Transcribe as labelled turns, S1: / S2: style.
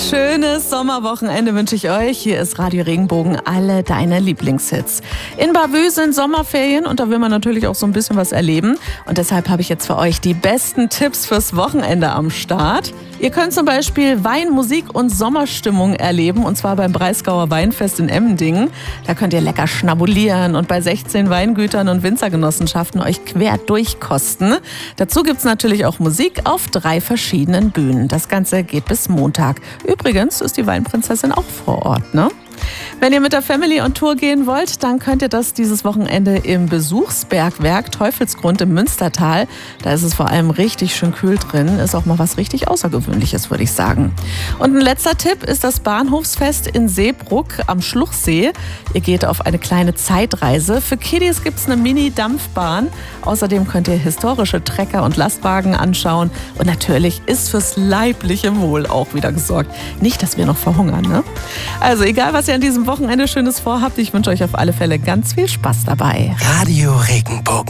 S1: schönes Sommerwochenende wünsche ich euch. Hier ist Radio Regenbogen, alle deine Lieblingshits. In Bavü sind Sommerferien und da will man natürlich auch so ein bisschen was erleben. Und deshalb habe ich jetzt für euch die besten Tipps fürs Wochenende am Start. Ihr könnt zum Beispiel Wein, Musik und Sommerstimmung erleben, und zwar beim Breisgauer Weinfest in Emmendingen. Da könnt ihr lecker schnabulieren und bei 16 Weingütern und Winzergenossenschaften euch quer durchkosten. Dazu gibt's natürlich auch Musik auf 3 verschiedenen Bühnen. Das Ganze geht bis Montag. Übrigens ist die Weinprinzessin auch vor Ort, ne? Wenn ihr mit der Family on Tour gehen wollt, dann könnt ihr das dieses Wochenende im Besuchsbergwerk Teufelsgrund im Münstertal. Da ist es vor allem richtig schön kühl drin. Ist auch mal was richtig Außergewöhnliches, würde ich sagen. Und ein letzter Tipp ist das Bahnhofsfest in Seebruck am Schluchsee. Ihr geht auf eine kleine Zeitreise. Für Kiddies gibt es eine Mini-Dampfbahn. Außerdem könnt ihr historische Trecker und Lastwagen anschauen. Und natürlich ist fürs leibliche Wohl auch wieder gesorgt. Nicht, dass wir noch verhungern, ne? Also egal, was ihr an diesem Wochenende Schönes vorhabt, ich wünsche euch auf alle Fälle ganz viel Spaß dabei.
S2: Radio Regenbogen.